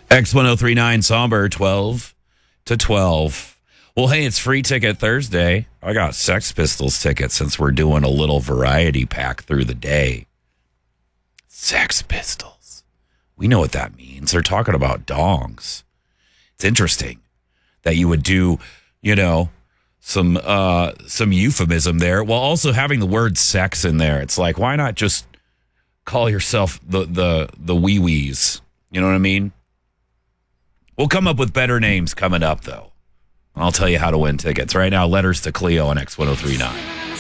X1039 Somber, 12 to 12. Well, hey, it's Free Ticket Thursday. I got Sex Pistols tickets since we're doing a little variety pack through the day. Sex Pistols. We know what that means. They're talking about dongs. It's interesting that you would do, some euphemism there while also having the word sex in there. It's like, why not just call yourself the wee-wees? You know what I mean? We'll come up with better names coming up, though. I'll tell you how to win tickets. Right now, letters to Cleo on X1039.